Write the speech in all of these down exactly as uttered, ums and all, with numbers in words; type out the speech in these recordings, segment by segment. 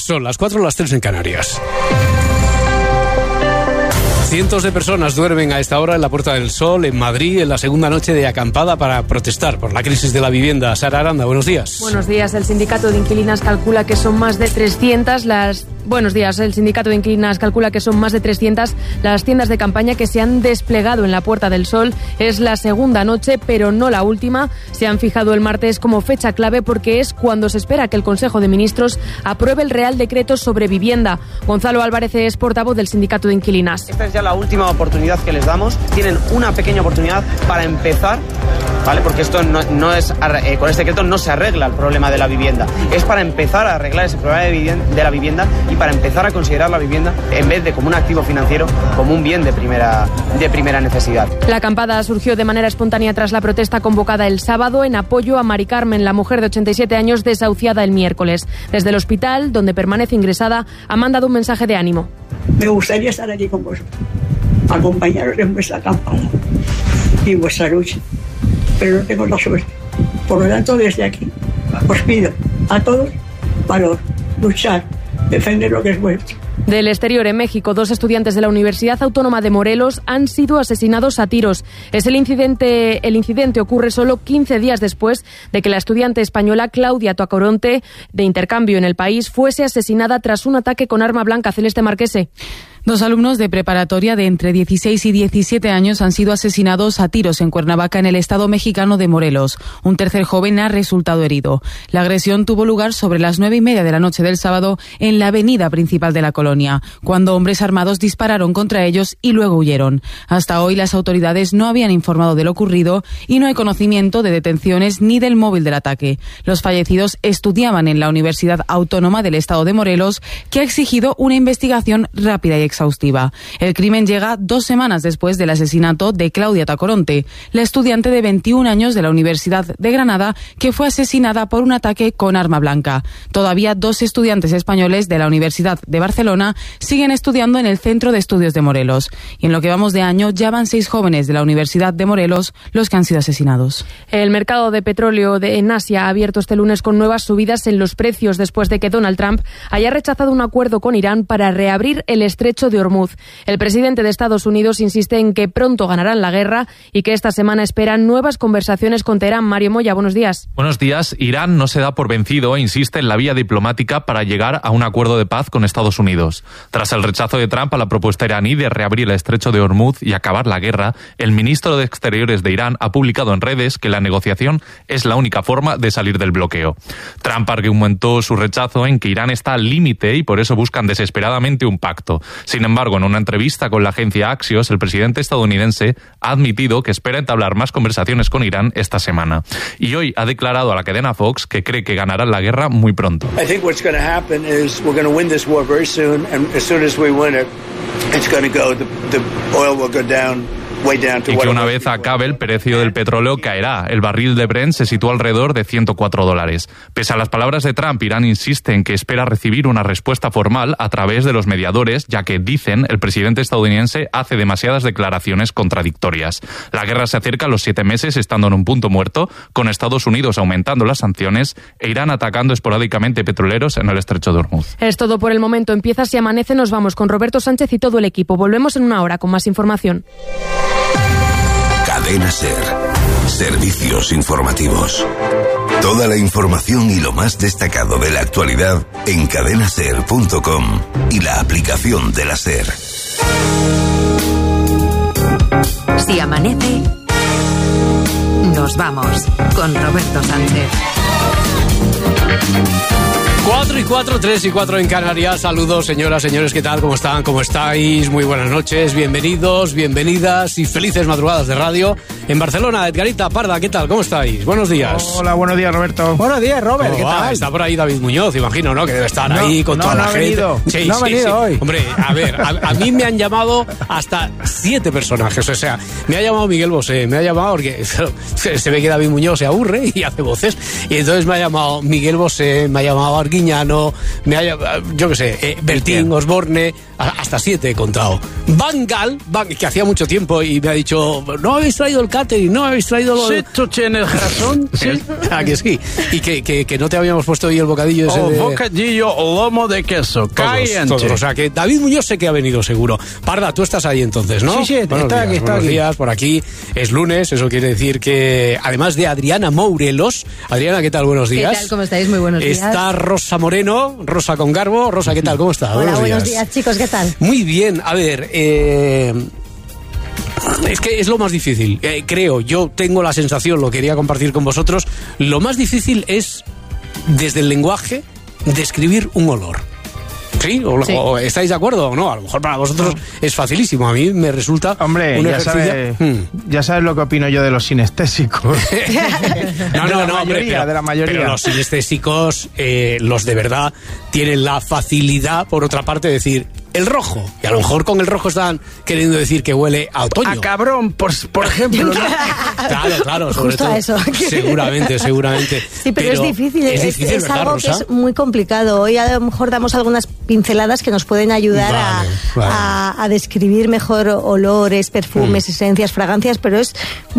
Son las cuatro, las tres en Canarias. Cientos de personas duermen a esta hora en la Puerta del Sol, en Madrid, en la segunda noche de acampada para protestar por la crisis de la vivienda. Sara Aranda, buenos días. Buenos días. El sindicato de inquilinas calcula que son más de trescientas las... Buenos días. El sindicato de inquilinas calcula que son más de trescientas las tiendas de campaña que se han desplegado en la Puerta del Sol. Es la segunda noche, pero no la última. Se han fijado el martes como fecha clave porque es cuando se espera que el Consejo de Ministros apruebe el Real Decreto sobre vivienda. Gonzalo Álvarez es portavoz del sindicato de inquilinas. Esta es ya la última oportunidad que les damos. Tienen una pequeña oportunidad para empezar, ¿vale? Porque esto no, no es eh, con este decreto no se arregla el problema de la vivienda. Es para empezar a arreglar ese problema de, vivienda, de la vivienda y para empezar a considerar la vivienda, en vez de como un activo financiero, como un bien de primera, de primera necesidad. La acampada surgió de manera espontánea tras la protesta convocada el sábado en apoyo a Mari Carmen, la mujer de ochenta y siete años desahuciada el miércoles. Desde el hospital, donde permanece ingresada, ha mandado un mensaje de ánimo. Me gustaría estar aquí con vosotros, acompañaros en vuestra campaña y vuestra lucha, pero no tengo la suerte. Por lo tanto, desde aquí os pido a todos valor, luchar, defender lo que es vuestro. Del exterior, en México, dos estudiantes de la Universidad Autónoma de Morelos han sido asesinados a tiros. Es el incidente, el incidente ocurre solo quince días después de que la estudiante española Claudia Toacoronte, de intercambio en el país, fuese asesinada tras un ataque con arma blanca. Celeste Marquese. Dos alumnos de preparatoria de entre dieciséis y diecisiete años han sido asesinados a tiros en Cuernavaca, en el estado mexicano de Morelos. Un tercer joven ha resultado herido. La agresión tuvo lugar sobre las nueve y media de la noche del sábado en la avenida principal de la colonia, cuando hombres armados dispararon contra ellos y luego huyeron. Hasta hoy las autoridades no habían informado de lo ocurrido y no hay conocimiento de detenciones ni del móvil del ataque. Los fallecidos estudiaban en la Universidad Autónoma del estado de Morelos, que ha exigido una investigación rápida y exhaustiva. El crimen llega dos semanas después del asesinato de Claudia Toacoronte, la estudiante de veintiún años de la Universidad de Granada, que fue asesinada por un ataque con arma blanca. Todavía dos estudiantes españoles de la Universidad de Barcelona siguen estudiando en el Centro de Estudios de Morelos. Y en lo que vamos de año ya van seis jóvenes de la Universidad de Morelos los que han sido asesinados. El mercado de petróleo de, en Asia ha abierto este lunes con nuevas subidas en los precios después de que Donald Trump haya rechazado un acuerdo con Irán para reabrir el estrecho de Hormuz. El presidente de Estados Unidos insiste en que pronto ganarán la guerra y que esta semana esperan nuevas conversaciones con Teherán. Mario Moya, buenos días. Buenos días. Irán no se da por vencido e insiste en la vía diplomática para llegar a un acuerdo de paz con Estados Unidos. Tras el rechazo de Trump a la propuesta iraní de reabrir el estrecho de Hormuz y acabar la guerra, el ministro de Exteriores de Irán ha publicado en redes que la negociación es la única forma de salir del bloqueo. Trump argumentó su rechazo en que Irán está al límite y por eso buscan desesperadamente un pacto. Sin embargo, en una entrevista con la agencia Axios, el presidente estadounidense ha admitido que espera entablar más conversaciones con Irán esta semana. Y hoy ha declarado a la cadena Fox que cree que ganarán la guerra muy pronto. I think what's going to happen is we're going to win this war very soon, and as soon as we win it, it's going to go, the, the oil will go down. Y que una vez acabe el precio del petróleo caerá. El barril de Brent se sitúa alrededor de ciento cuatro dólares. Pese a las palabras de Trump, Irán insiste en que espera recibir una respuesta formal a través de los mediadores, ya que, dicen, el presidente estadounidense hace demasiadas declaraciones contradictorias. La guerra se acerca a los siete meses, estando en un punto muerto, con Estados Unidos aumentando las sanciones e Irán atacando esporádicamente petroleros en el estrecho de Hormuz. Es todo por el momento. Empieza Si Amanece. Nos vamos con Roberto Sánchez y todo el equipo. Volvemos en una hora con más información. Cadena SER. Servicios informativos. Toda la información y lo más destacado de la actualidad en cadena ser punto com y la aplicación de la SER. Si amanece, nos vamos con Roberto Sánchez. Cuatro y cuatro, tres y cuatro en Canarias. Saludos, señoras, señores, ¿qué tal? ¿Cómo están? ¿Cómo estáis? Muy buenas noches, bienvenidos, bienvenidas y felices madrugadas de radio. En Barcelona, Edgarita Parda, ¿qué tal? ¿Cómo estáis? Buenos días. Hola, buenos días, Roberto. Buenos días, Robert, ¿qué oh, tal? Está por ahí David Muñoz, imagino, ¿no? Que debe estar no, ahí con no, toda no la ha gente. Venido. Sí, no ha sí, venido sí. hoy. Hombre, a ver, a, a mí me han llamado hasta siete personajes, o sea, me ha llamado Miguel Bosé, me ha llamado porque se ve que David Muñoz se aburre y hace voces, y entonces me ha llamado Miguel Bosé, me ha llamado Arguiñano, me ha llamado, yo qué sé, eh, Bertín Osborne, hasta siete he contado. Van Gaal, Van, que hacía mucho tiempo y me ha dicho, no habéis traído el catering, no habéis traído lo... Sí, tú tienes razón. Sí. Ah, que sí. Y que, que, que no te habíamos puesto hoy el bocadillo ese o de... bocadillo o lomo de queso, caliente. Todos, todos. O sea que David Muñoz sé que ha venido seguro. Parda, tú estás ahí entonces, ¿no? Sí, sí, Buenos está días, aquí, está buenos aquí. días, por aquí. Es lunes, eso quiere decir que además de Adriana Mourelos, Adriana, ¿qué tal? Buenos días. ¿Qué tal? ¿Cómo estáis? Muy buenos días. Está Rosa Moreno, Rosa con Garbo. Rosa, ¿qué tal? ¿Cómo está? Hola, buenos, buenos días. días, chicos, ¿qué tal? Muy bien, a ver, eh... es que es lo más difícil, eh, creo, yo tengo la sensación, lo quería compartir con vosotros, lo más difícil es, desde el lenguaje, describir un olor. ¿Sí? ¿O, sí. ¿O estáis de acuerdo o no? A lo mejor para vosotros es facilísimo. A mí me resulta Hombre, un ya ejercicio... sabes, hmm. ya sabes lo que opino yo de los sinestésicos. no, no, de la no, mayoría, hombre, pero, de la mayoría. Pero los sinestésicos, eh, los de verdad, tienen la facilidad, por otra parte, de decir... el rojo. Y a lo mejor con el rojo están queriendo decir que huele a otoño. A cabrón, por, por ejemplo. ¿no? Claro, claro. Sobre Justo todo, a eso. Seguramente, seguramente. Sí, pero, pero es difícil. Es, es, difícil, es ¿verdad, algo Rosa? que es muy complicado. Hoy a lo mejor damos algunas pinceladas que nos pueden ayudar vale, a, vale. A, a describir mejor olores, perfumes, mm. esencias, fragancias, pero es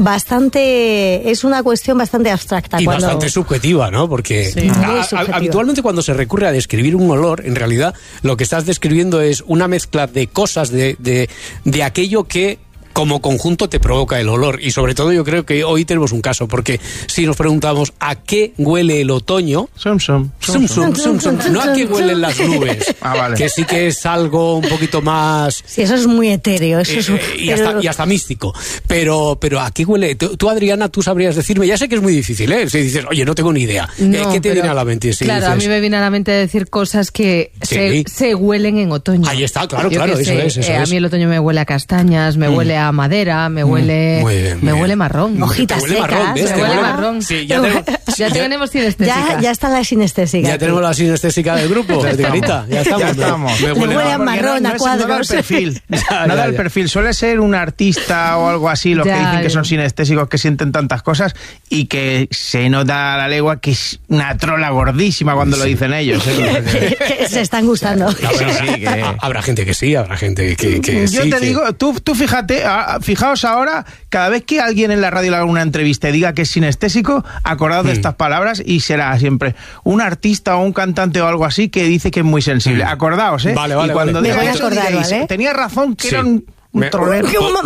bastante... es una cuestión bastante abstracta. Y cuando... bastante subjetiva, ¿no? Porque sí, a, a, habitualmente cuando se recurre a describir un olor, en realidad lo que estás describiendo es una mezcla de cosas, de, de, de aquello que como conjunto te provoca el olor. Y sobre todo yo creo que hoy tenemos un caso, porque si nos preguntamos a qué huele el otoño, sum, sum, sum, sum, sum, sum, no a qué huelen las nubes, ah, vale. que sí que es algo un poquito más... Sí, eso es muy etéreo. Eso eh, es un... y, hasta, y hasta místico. Pero, pero ¿a qué huele? Tú, tú, Adriana, tú sabrías decirme, ya sé que es muy difícil, ¿eh? Si dices, oye, no tengo ni idea. No, ¿Qué te pero, viene a la mente? Si claro, dices, a mí me viene a la mente decir cosas que sí. se, se huelen en otoño. Ahí está, claro, Yo claro, eso sé, es, eso eh, es. A mí el otoño me huele a castañas, me mm. huele a madera, me huele, muy bien, muy me bien. huele marrón. Hojitas huele secas. Marrón, ¿ves? Me huele huele marrón. Sí, ya, tenemos, ya tenemos sinestésica. Ya, ya está la sinestésica. Ya tenemos la sinestésica del grupo. Ya estamos. Ya estamos. Ya estamos. Me, me huele, huele a marrón, no, a no cuadros. No da el perfil. ya, no da ya, el ya. perfil. Suele ser un artista o algo así, los ya, que dicen que ya. son sinestésicos, que sienten tantas cosas y que se nota a la legua que es una trola gordísima cuando sí. lo dicen ellos. ¿eh? Se están gustando. No, pero sí, que... Habrá gente que sí, habrá gente que, que Yo sí. te que... digo, tú, tú fíjate, fijaos ahora, cada vez que alguien en la radio le haga una entrevista y diga que es sinestésico, acordaos mm. de estas palabras y será siempre un artista o un cantante o algo así que dice que es muy sensible. Mm. Acordaos, ¿eh? Vale, vale, y cuando vale. Me voy a eso acordar, digáis, ¿vale? tenía razón que sí. era un... Me, por,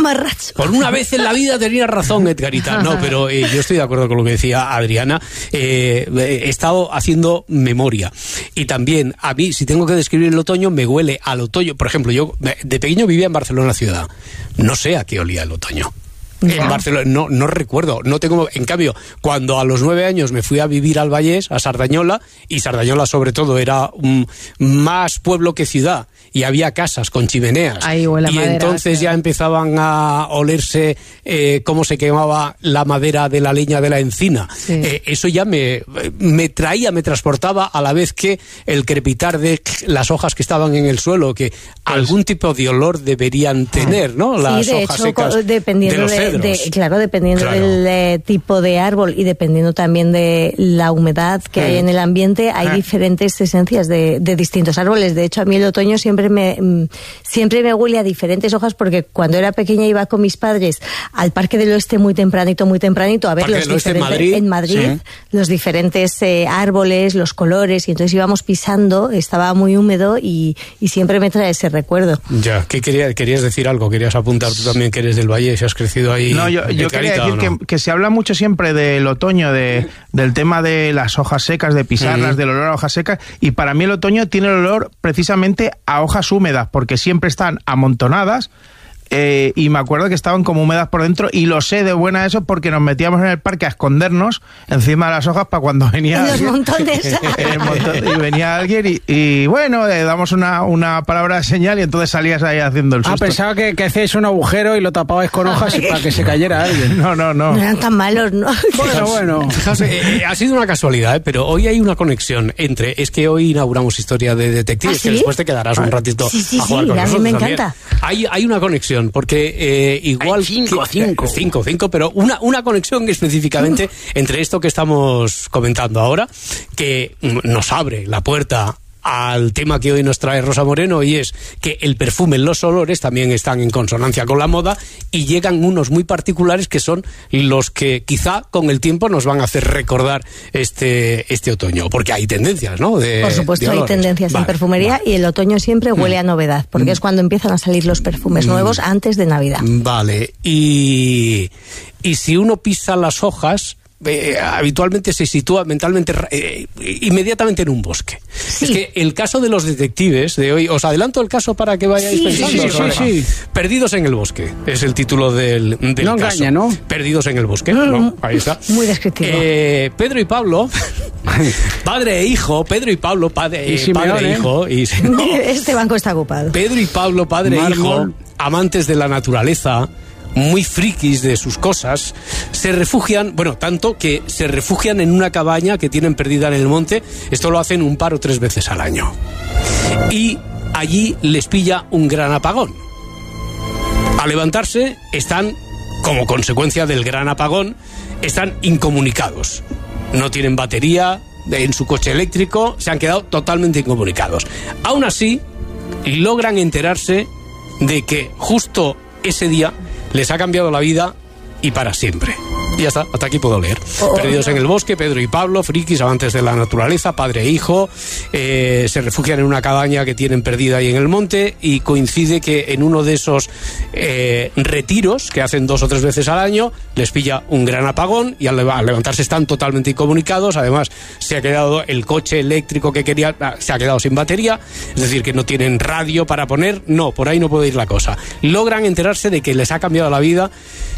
por una vez en la vida tenía razón, Edgarita. No, pero eh, yo estoy de acuerdo con lo que decía Adriana. Eh, he estado haciendo memoria. Y también, a mí, si tengo que describir el otoño, me huele al otoño. Por ejemplo, yo de pequeño vivía en Barcelona ciudad. No sé a qué olía el otoño. Ya. En Barcelona, no, no recuerdo, no tengo, en cambio, cuando a los nueve años me fui a vivir al Vallés, a Sardañola, y Sardañola sobre todo era um, más pueblo que ciudad, y había casas con chimeneas, Ahí huele a y madera, entonces sí. ya empezaban a olerse eh, cómo se quemaba la madera de la leña de la encina. Sí. Eh, eso ya me, me traía, me transportaba a la vez que el crepitar de las hojas que estaban en el suelo, que pues, algún tipo de olor deberían tener, ¿no? Las sí, de hojas hecho, secas dependiendo de los de, de, claro, dependiendo claro. del eh, tipo de árbol y dependiendo también de la humedad que mm. hay en el ambiente, hay ah. diferentes esencias de, de distintos árboles. De hecho, a mí el otoño siempre me siempre me huele a diferentes hojas, porque cuando era pequeña iba con mis padres al Parque del Oeste muy tempranito, muy tempranito, a ver los diferentes en Madrid, en Madrid sí. los diferentes eh, árboles, los colores, y entonces íbamos pisando, estaba muy húmedo y, y siempre me trae ese recuerdo. Ya, ¿qué quería, querías decir algo? ¿Querías apuntar tú también que eres del Valle y si has crecido ahí? No, yo, yo quería decir no? que, que se habla mucho siempre del otoño, de, del tema de las hojas secas, de pisarlas, uh-huh. del olor a hojas secas, y para mí el otoño tiene el olor precisamente a hojas húmedas, porque siempre están amontonadas. Eh, y me acuerdo que estaban como húmedas por dentro, y lo sé de buena eso porque nos metíamos en el parque a escondernos encima de las hojas para cuando venía los alguien, montones el montón, y venía alguien y, y bueno, le damos una, una palabra de señal y entonces salías ahí haciendo el susto. Ah, pensaba que, que hacíais un agujero y lo tapabais con hojas y para que se cayera alguien. No, no, no. No eran tan malos, ¿no? Bueno, bueno. Fijaos, eh, ha sido una casualidad, ¿eh? Pero hoy hay una conexión entre... Es que hoy inauguramos Historia de Detectives, ¿Ah, sí? que después te quedarás un ratito sí, sí, a jugar sí, con a mí nosotros me también. encanta. Hay, hay una conexión, porque eh, igual... Hay cinco, que, cinco. Eh, cinco, cinco, pero una, una conexión específicamente entre esto que estamos comentando ahora, que nos abre la puerta al tema que hoy nos trae Rosa Moreno, y es que el perfume, los olores también están en consonancia con la moda, y llegan unos muy particulares que son los que quizá con el tiempo nos van a hacer recordar este, este otoño, porque hay tendencias, ¿no? De, Por supuesto, hay tendencias vale, en perfumería vale. Y el otoño siempre huele mm. a novedad, porque mm. es cuando empiezan a salir los perfumes mm. nuevos antes de Navidad. Vale, y, y si uno pisa las hojas, Eh, habitualmente se sitúa mentalmente eh, inmediatamente en un bosque. Sí. Es que el caso de los detectives de hoy, os adelanto el caso para que vayáis sí, pensando. Sí, sí, sí, sí. Perdidos en el bosque es el título del, del no caso. Engaña, ¿no? Perdidos en el bosque. Uh-huh. No, ahí está. Muy descriptivo. Eh, Pedro y Pablo, padre e hijo, Pedro y Pablo, padre, y eh, padre e hijo. Y, no, este banco está ocupado. Pedro y Pablo, padre e hijo, amantes de la naturaleza, muy frikis de sus cosas, se refugian, bueno, tanto que se refugian en una cabaña que tienen perdida en el monte. Esto lo hacen un par o tres veces al año. Y allí les pilla un gran apagón. Al levantarse, están, como consecuencia del gran apagón, están incomunicados. No tienen batería en su coche eléctrico, se han quedado totalmente incomunicados. Aún así, logran enterarse de que justo ese día les ha cambiado la vida y para siempre. Y ya está, hasta aquí puedo leer. Oh, Perdidos oh, en el bosque, Pedro y Pablo, frikis, amantes de la naturaleza, padre e hijo, eh, se refugian en una cabaña que tienen perdida ahí en el monte, y coincide que en uno de esos eh, retiros que hacen dos o tres veces al año les pilla un gran apagón, y al levantarse están totalmente incomunicados. Además, se ha quedado el coche eléctrico que querían, se ha quedado sin batería, es decir, que no tienen radio para poner. No, por ahí no puede ir la cosa. Logran enterarse de que les ha cambiado la vida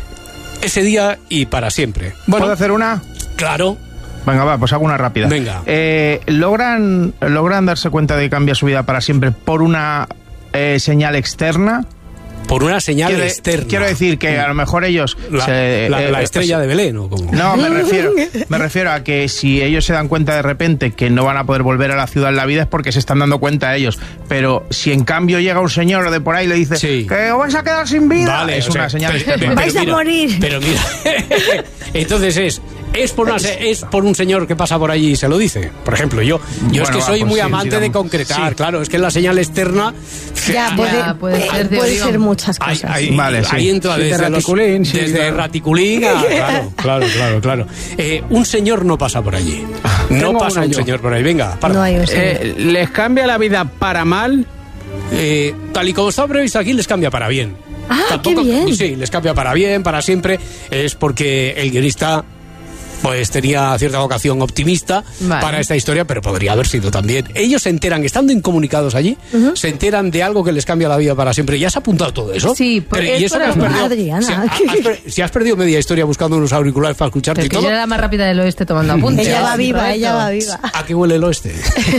ese día y para siempre. Bueno, ¿puedo hacer una? Claro. Venga, va, pues hago una rápida. Venga. Eh, ¿logran, ¿Logran darse cuenta de que cambia su vida para siempre por una eh, señal externa? Por una señal quiero, externa. Quiero decir que a lo mejor ellos... La, se, la, eh, la estrella pues, de Belén, ¿o cómo? No, me refiero, me refiero a que si ellos se dan cuenta de repente que no van a poder volver a la ciudad en la vida, es porque se están dando cuenta ellos. Pero si en cambio llega un señor de por ahí y le dice sí. que os vais a quedar sin vida, vale, es o una sea, señal pero, externa. Pero, vais pero a mira, morir. Pero mira, entonces es... Es por, una, es por un señor que pasa por allí y se lo dice. Por ejemplo, yo yo bueno, es que soy va, pues muy sí, amante sí, de concretar. Sí. Claro, es que la señal externa... Ya, puede, ya, puede, ser, puede ser muchas cosas. Ahí, ahí, vale, ahí sí. entra sí, desde, de raticulín, los, sí, desde claro. raticulín a... Claro, claro, claro. claro. Eh, un señor no pasa por allí. No Tengo pasa un yo. señor por ahí. Venga, para. No hay un señor. Eh, ¿Les cambia la vida para mal? Eh, tal y como está previsto aquí, les cambia para bien. Ah, Tampoco, qué bien. Sí, les cambia para bien, para siempre. Es porque el guionista... pues tenía cierta vocación optimista vale. para esta historia, pero podría haber sido también. Ellos se enteran, estando incomunicados allí, uh-huh. se enteran de algo que les cambia la vida para siempre. ¿Ya has apuntado todo eso? Sí, pero, es ¿y eso por has perdido? Adriana. Si, has, per, si has perdido media historia buscando unos auriculares para escucharte y todo. Ella era la más rápida del oeste tomando apuntes. Ella va viva, ella va viva. ¿A qué huele el oeste?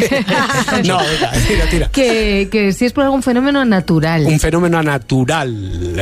No, venga, tira, tira. Que, que si es por algún fenómeno natural. Un fenómeno natural.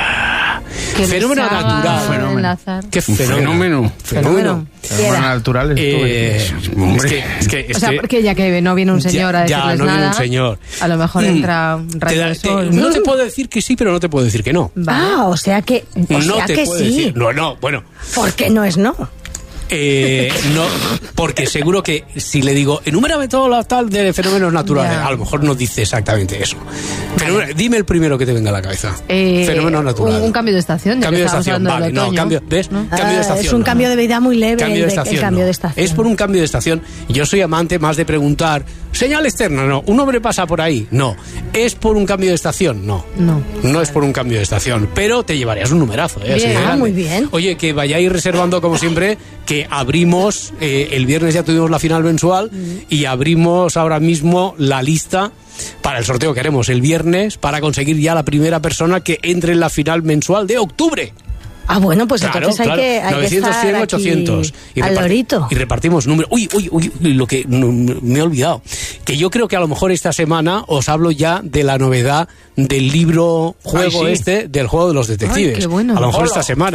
Que fenómeno natural. Fenómeno. ¿Qué fenómeno? Fenómeno. Fenómeno natural. Eh, es que, es que, es o sea, que, porque ya que no viene un señor ya, a decirles ya, no nada, viene un señor. A lo mejor entra un rayo te, de sol. Te, no te puedo decir que sí, pero no te puedo decir que no. Vale. Ah, o sea que, o no sea te que puedo sí. Decir, no, no, bueno. ¿Por qué no es no? Eh, no, porque seguro que si le digo enumérame todo lo tal de fenómenos naturales, yeah. a lo mejor no dice exactamente eso. Vale. Dime el primero que te venga a la cabeza. Eh, Fenómeno natural. Un, un cambio de estación. Cambio de estación, vale. No, cambio, ¿ves? ¿No? Cambio ah, de estación. Es un no, cambio no. de vida muy leve. Cambio de el, estación. El cambio no. de estación. Es por un cambio de estación. Yo soy amante más de preguntar, señal externa, no. Un hombre pasa por ahí, no. Es por un cambio de estación, no. No. No es por un cambio de estación, pero te llevarías un numerazo, ¿eh? Bien, ah, muy bien. Oye, que vayáis reservando como siempre, que abrimos eh, el viernes ya tuvimos la final mensual mm. y abrimos ahora mismo la lista para el sorteo que haremos el viernes para conseguir ya la primera persona que entre en la final mensual de octubre. Ah, bueno, pues claro, entonces hay claro. que hay novecientos, que estar cien, ochocientos. Y, al repart- lorito. y repartimos números. Uy, uy, uy, lo que no, me he olvidado. Que yo creo que a lo mejor esta semana os hablo ya de la novedad del libro juego Ay, sí. este, del juego de los detectives. Ay, qué bueno. A lo mejor Hola. esta semana.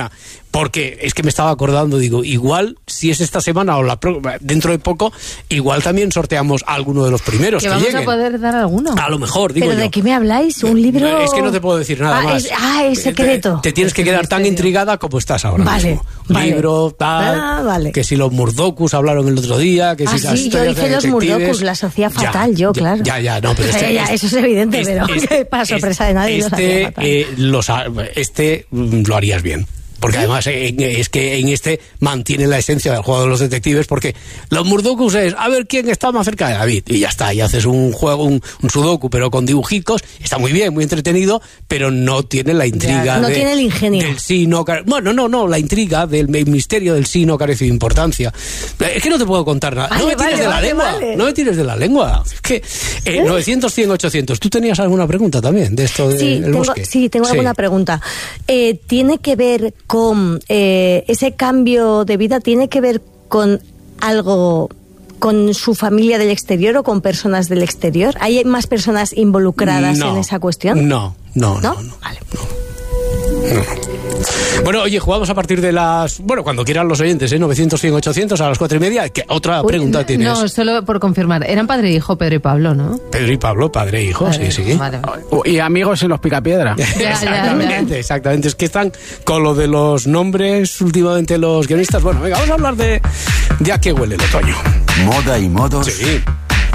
porque es que me estaba acordando, digo, igual si es esta semana o la pro, dentro de poco, igual también sorteamos a alguno de los primeros que, que vamos lleguen. a poder dar alguno. A lo mejor, digo ¿Pero yo. de qué me habláis? ¿Un libro? Es que no te puedo decir nada ah, más. Es, ah, es secreto. Te, te tienes que quedar tan intrigada como estás ahora vale, mismo. Un vale. libro, tal, ah, vale. que si los Murdokus hablaron el otro día, que ah, si las sí, yo historias hice de los detectives. Murdokus, las hacía fatal ya, yo, ya, claro. Ya, ya, no, pero este, ya, ya, eso es evidente, este, pero este, para sorpresa de nadie los hacía este, fatal. eh, los, este mm, lo harías bien. Porque además eh, es que en este mantiene la esencia del juego de los detectives, porque los Murdokus es a ver quién está más cerca de David, y ya está, y haces un juego, un, un sudoku, pero con dibujitos, está muy bien, muy entretenido, pero no tiene la intriga. Ya, no de, tiene el ingenio. Del sí, no, bueno, no, no, la intriga del misterio del sí no carece de importancia. Es que no te puedo contar nada. Vale, no me tires vale, de la vale, lengua, vale. no me tires de la lengua. Es que eh, novecientos, cien, ochocientos. ¿Tú tenías alguna pregunta también de esto del Sí, tengo, bosque? sí, tengo Sí. alguna pregunta. Eh, ¿Tiene que ver con eh, ese cambio de vida? ¿Tiene que ver con algo, con su familia del exterior o con personas del exterior? ¿Hay más personas involucradas No, en esa cuestión? No, no, no. ¿No? no, vale. no. No. Bueno, oye, jugamos a partir de las... Bueno, cuando quieran los oyentes, ¿eh? novecientos, cien, ochocientos a las cuatro y media. ¿Qué otra Uy, pregunta tienes? No, solo por confirmar. Eran padre e hijo, Pedro y Pablo, ¿no? Pedro y Pablo, padre e hijo, Padre, sí, sí. Vale, vale. Y amigos en los Picapiedra. Ya, ya, exactamente, ya. exactamente. Es que están con lo de los nombres últimamente los guionistas. Bueno, venga, vamos a hablar de, de a qué huele el otoño. Moda y modos Sí.